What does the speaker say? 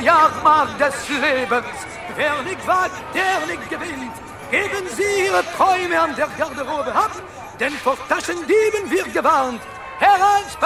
Jahrmarkt des Lebens. Wer nicht wagt, der nicht gewinnt. Geben Sie Ihre Träume an der Garderobe ab, denn vor Taschendieben wird gewarnt. Herein,